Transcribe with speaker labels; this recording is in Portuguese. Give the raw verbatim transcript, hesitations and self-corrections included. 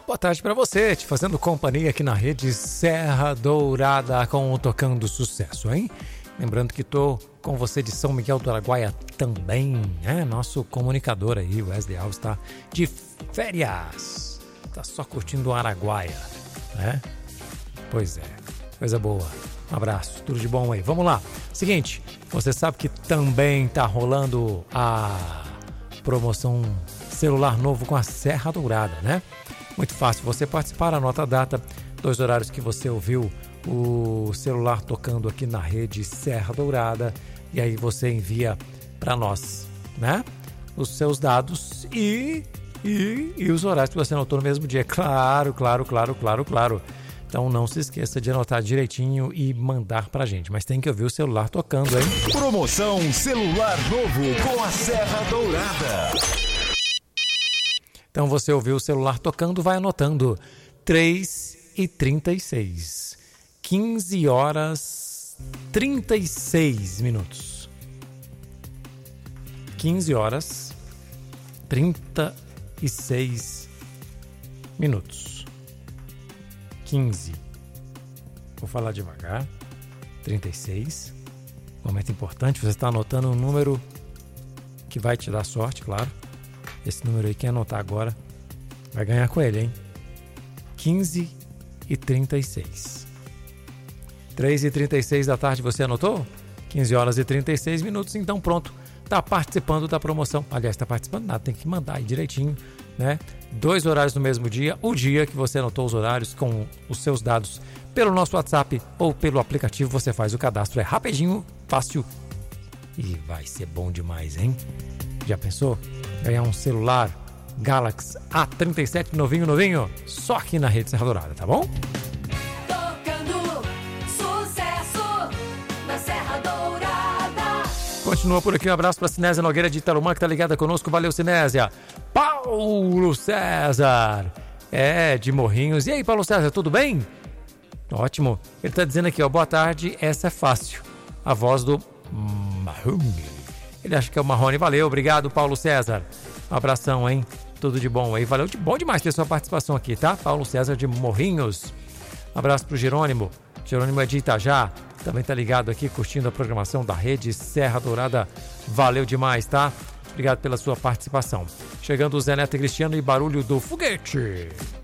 Speaker 1: Boa tarde para você, te fazendo companhia aqui na rede Serra Dourada com o Tocando Sucesso, hein? Lembrando que tô com você de São Miguel do Araguaia também, né? Nosso comunicador aí, o Wesley Alves, tá de férias, tá só curtindo o Araguaia, né? Pois é, coisa boa. Um abraço, tudo de bom aí. Vamos lá. Seguinte, você sabe que também tá rolando a promoção celular novo com a Serra Dourada, né? Muito fácil, você participar, anota a data, dois horários que você ouviu o celular tocando aqui na rede Serra Dourada, e aí você envia para nós, né? Os seus dados e, e, e os horários que você anotou no mesmo dia. Claro, claro, claro, claro, claro. Então não se esqueça de anotar direitinho e mandar pra gente, mas tem que ouvir o celular tocando, hein?
Speaker 2: Promoção celular novo com a Serra Dourada.
Speaker 1: Então você ouviu o celular tocando, vai anotando. três e trinta e seis. quinze horas trinta e seis minutos. quinze horas trinta e seis minutos. quinze. Vou falar devagar. trinta e seis. Momento importante, você está anotando um número que vai te dar sorte, claro. Esse número aí, quem anotar agora, vai ganhar com ele, hein? quinze e trinta e seis. três e trinta e seis da tarde, você anotou? quinze horas e trinta e seis minutos, então pronto. Tá participando da promoção. Aliás, tá participando nada, tem que mandar aí direitinho, né? Dois horários no mesmo dia. O dia que você anotou os horários com os seus dados pelo nosso WhatsApp ou pelo aplicativo, você faz o cadastro. É rapidinho, fácil e vai ser bom demais, hein? Já pensou? Ganhar um celular Galaxy A trinta e sete novinho, novinho, só aqui na rede Serra Dourada, tá bom?
Speaker 3: Tocando sucesso na Serra Dourada.
Speaker 1: Continua por aqui, um abraço para Sinésia Nogueira de Itarumã, que tá ligada conosco, valeu Sinésia. Paulo César, é, de Morrinhos. E aí, Paulo César, tudo bem? Ótimo, ele tá dizendo aqui, ó, boa tarde, essa é fácil, a voz do Marrone. Ele acha que é o Marrone. Valeu, obrigado, Paulo César. Um abração, hein? Tudo de bom aí. Valeu, de bom demais ter sua participação aqui, tá? Paulo César de Morrinhos. Um abraço pro Jerônimo. Jerônimo é de Itajá. Também tá ligado aqui, curtindo a programação da rede Serra Dourada. Valeu demais, tá? Obrigado pela sua participação. Chegando o Zé Neto e Cristiano e barulho do foguete.